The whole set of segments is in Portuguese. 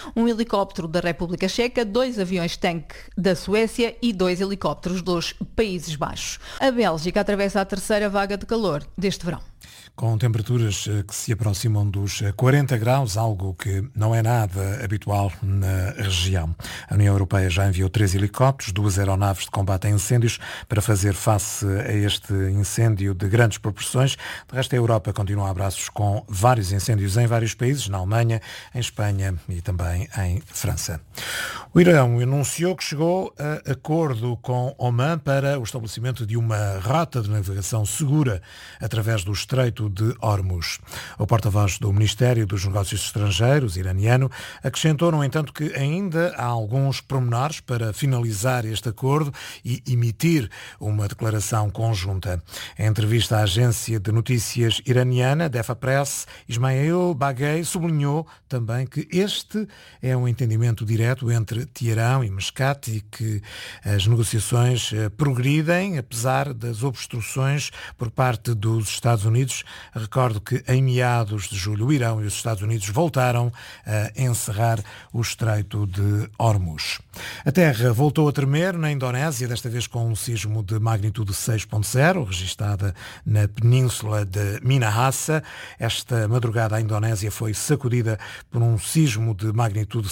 um helicóptero da República Checa, 2 aviões-tanque da Suécia e 2 helicópteros dos Países Baixos. A Bélgica atravessa a terceira vaga de calor deste verão. Com temperaturas que se aproximam dos 40 graus, algo que não é nada habitual na região. A União Europeia já enviou 3 helicópteros, 2 aeronaves de combate a incêndios para fazer face a este incêndio de grandes proporções. De resto, a Europa continua a braços com vários incêndios em vários países, na Alemanha, em Espanha e também em França. O Irão anunciou que chegou a acordo com Oman para o estabelecimento de uma rota de navegação segura através do Estreito de Hormuz. O porta-voz do Ministério dos Negócios Estrangeiros iraniano acrescentou, no entanto, que ainda há alguns pormenores para finalizar este acordo e emitir uma declaração conjunta. Em entrevista à agência de notícias iraniana, Defa Press, Ismail Baghei sublinhou também que este é um entendimento direto entre Teherão e Mascate e que as negociações progridem, apesar das obstruções por parte dos Estados Unidos. Recordo que em meados de julho o Irão e os Estados Unidos voltaram a encerrar o Estreito de Hormuz. A terra voltou a tremer na Indonésia, desta vez com um sismo de magnitude 6.0, registada na península de Minahasa. Esta madrugada a Indonésia foi sacudida por um sismo de magnitude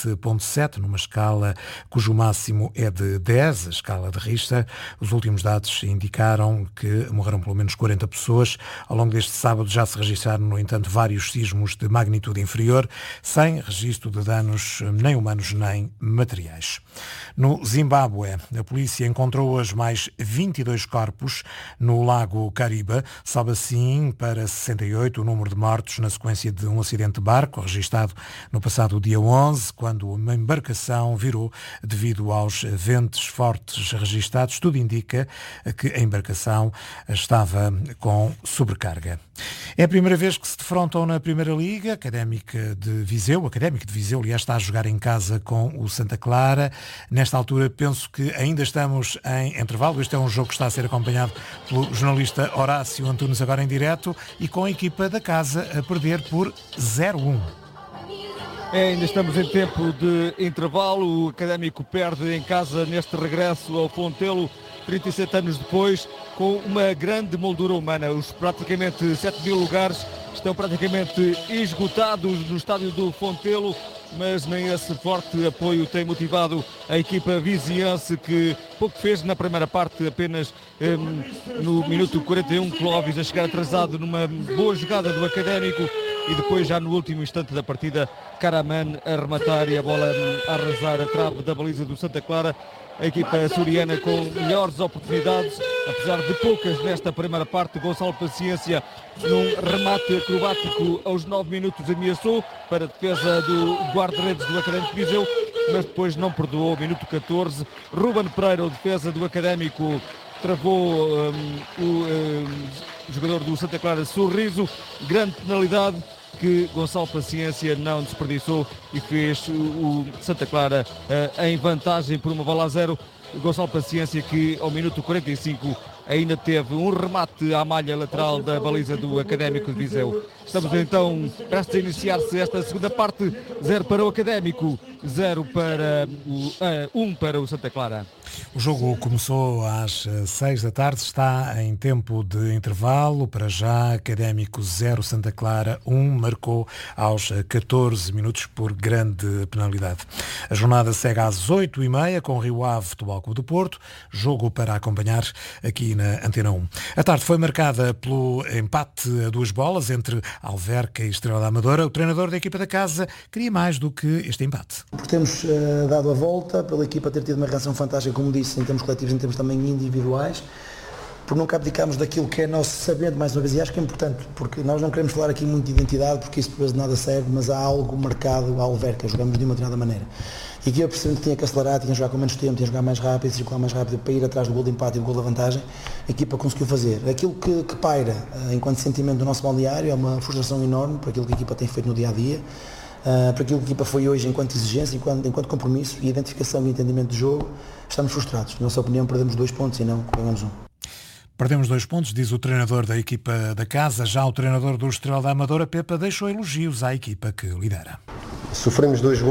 7.7, numa escala cujo máximo é de 10, a escala de Richter. Os últimos dados indicaram que morreram pelo menos 40 pessoas. Ao longo deste sábado já se registraram, no entanto, vários sismos de magnitude inferior, sem registro de danos nem humanos nem materiais. No Zimbábue, a polícia encontrou hoje mais 22 corpos no lago Kariba. Sobe assim para 68 o número de mortos na sequência de um acidente de barco, registado no passado dia 11, quando uma embarcação virou devido aos ventos fortes registados. Tudo indica que a embarcação estava com sobrecarga. É a primeira vez que se defrontam na Primeira Liga. O Académico de Viseu, aliás, está a jogar em casa com o Santa Clara. Nesta altura, penso que ainda estamos em intervalo. Este é um jogo que está a ser acompanhado pelo jornalista Horácio Antunes, agora em direto, e com a equipa da casa a perder por 0-1. Ainda estamos em tempo de intervalo. O Académico perde em casa neste regresso ao Fontelo, 37 anos depois, com uma grande moldura humana. Os praticamente 7 mil lugares estão praticamente esgotados no estádio do Fontelo, mas nem esse forte apoio tem motivado a equipa viziense, que pouco fez na primeira parte, apenas no minuto 41, Clóvis a chegar atrasado numa boa jogada do Académico, e depois já no último instante da partida, Karaman a rematar e a bola a arrasar a trave da baliza do Santa Clara. A equipa açoriana com melhores oportunidades, apesar de poucas nesta primeira parte. Gonçalo Paciência, num remate acrobático aos 9 minutos, ameaçou para a defesa do guarda-redes do Académico de Viseu, mas depois não perdoou. Minuto 14, Ruben Pereira, o defesa do Académico, travou o jogador do Santa Clara Sorriso. Grande penalidade que Gonçalo Paciência não desperdiçou e fez o Santa Clara em vantagem por uma bola a 0. Gonçalo Paciência, que ao minuto 45 ainda teve um remate à malha lateral da baliza do Académico de Viseu. Estamos então prestes a iniciar-se esta segunda parte. 0 para o Académico, 1 para o Santa Clara. O jogo começou às 6 da tarde, está em tempo de intervalo. Para já, Académico 0, Santa Clara 1, marcou aos 14 minutos por grande penalidade. A jornada segue às 8h30 com Rio Ave Futebol Clube do Porto, jogo para acompanhar aqui na Antena 1. A tarde foi marcada pelo empate a 2 bolas entre Alverca e Estrela da Amadora. O treinador da equipa da casa queria mais do que este empate. Por termos dado a volta, pela equipa ter tido uma reação fantástica, como disse, em termos coletivos, em termos também individuais, por nunca abdicarmos daquilo que é nosso sabendo, mais uma vez, e acho que é importante, porque nós não queremos falar aqui muito de identidade, porque isso depois de nada serve, mas há algo marcado à Alverca, jogamos de uma determinada maneira. E aqui eu percebi que tinha que acelerar, tinha que jogar com menos tempo, tinha que jogar mais rápido, circular mais rápido para ir atrás do gol de empate e do gol da vantagem. A equipa conseguiu fazer. Aquilo que paira, enquanto sentimento do nosso balneário, é uma frustração enorme por aquilo que a equipa tem feito no dia-a-dia, por aquilo que a equipa foi hoje enquanto exigência, enquanto compromisso e identificação e entendimento do jogo. Estamos frustrados. Na nossa opinião, perdemos 2 pontos e não ganhamos 1. Perdemos 2 pontos, diz o treinador da equipa da casa. Já o treinador do Estrela da Amadora, Pepa, deixou elogios à equipa que lidera. Sofremos 2 gols.